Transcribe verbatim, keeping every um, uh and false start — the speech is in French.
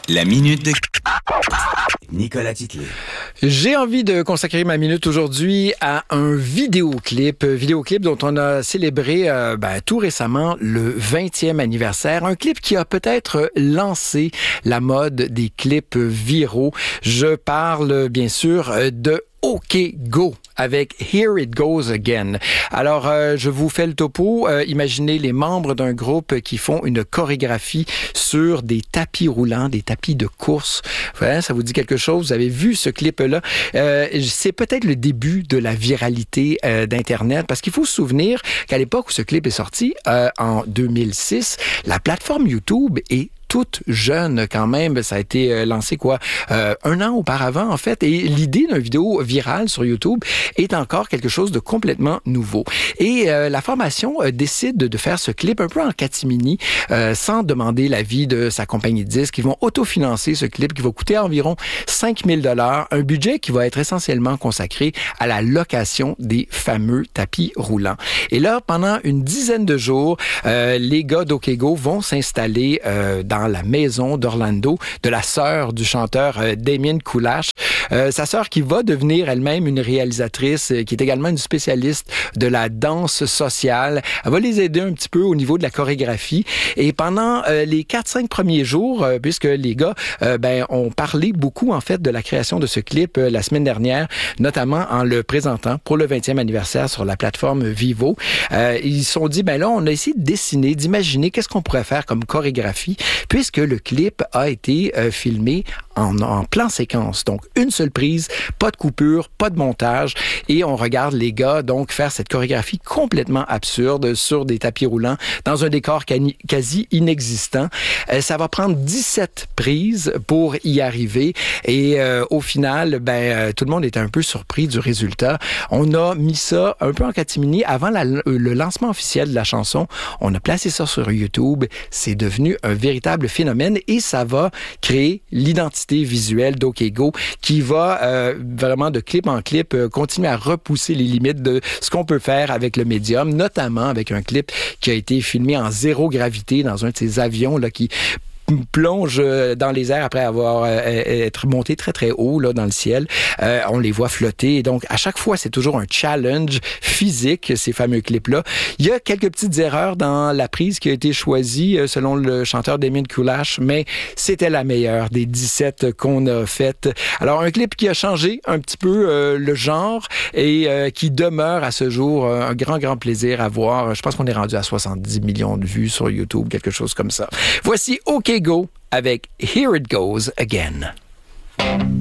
La minute de Nicolas Titley. J'ai envie de consacrer ma minute aujourd'hui à un vidéoclip, vidéoclip dont on a célébré euh, ben, tout récemment le vingtième anniversaire. Un clip qui a peut-être lancé la mode des clips viraux. Je parle bien sûr de OK Go avec Here It Goes Again. Alors, euh, je vous fais le topo. Euh, imaginez les membres d'un groupe qui font une chorégraphie sur des tapis roulants, des tapis de course. Voilà, ça vous dit quelque chose? Vous avez vu ce clip-là? Euh, c'est peut-être le début de la viralité euh, d'Internet, parce qu'il faut se souvenir qu'à l'époque où ce clip est sorti, euh, en deux mille six, la plateforme YouTube est toute jeune quand même. Ça a été lancé quoi euh, un an auparavant en fait. Et l'idée d'une vidéo virale sur YouTube est encore quelque chose de complètement nouveau. Et euh, la formation euh, décide de faire ce clip un peu en catimini, euh, sans demander l'avis de sa compagnie de disques. Ils vont autofinancer ce clip qui va coûter environ cinq mille dollars, un budget qui va être essentiellement consacré à la location des fameux tapis roulants. Et là, pendant une dizaine de jours, euh, les gars d'Ok Go vont s'installer euh, dans la maison d'Orlando de la sœur du chanteur euh, Damien Kulash. Euh, sa sœur qui va devenir elle-même une réalisatrice, euh, qui est également une spécialiste de la danse sociale. Elle va les aider un petit peu au niveau de la chorégraphie. Et pendant euh, les quatre cinq premiers jours, euh, puisque les gars euh, ben, ont parlé beaucoup en fait de la création de ce clip euh, la semaine dernière, notamment en le présentant pour le vingtième anniversaire sur la plateforme Vivo. Euh, ils se sont dit, ben là, on a essayé de dessiner, d'imaginer qu'est-ce qu'on pourrait faire comme chorégraphie, puisque le clip a été euh, filmé en, en plan séquence. Donc, une seule prise, pas de coupure, pas de montage, et on regarde les gars donc faire cette chorégraphie complètement absurde sur des tapis roulants dans un décor cani- quasi inexistant. Euh, ça va prendre dix-sept prises pour y arriver, et euh, au final, ben euh, tout le monde était un peu surpris du résultat. On a mis ça un peu en catimini avant la, le lancement officiel de la chanson. On a placé ça sur YouTube. C'est devenu un véritable phénomène et ça va créer l'identité visuelle d'Ok Go qui va euh, vraiment de clip en clip euh, continuer à repousser les limites de ce qu'on peut faire avec le médium, notamment avec un clip qui a été filmé en zéro gravité dans un de ces avions là qui plonge dans les airs après avoir euh, être monté très très haut là dans le ciel. Euh, on les voit flotter et donc à chaque fois c'est toujours un challenge physique ces fameux clips là. Il y a quelques petites erreurs dans la prise qui a été choisie euh, selon le chanteur Damien Kulash, mais c'était la meilleure des dix-sept qu'on a faites. Alors un clip qui a changé un petit peu euh, le genre et euh, qui demeure à ce jour euh, un grand grand plaisir à voir. Je pense qu'on est rendu à soixante-dix millions de vues sur YouTube, quelque chose comme ça. Voici OK Go avec Here It Goes Again.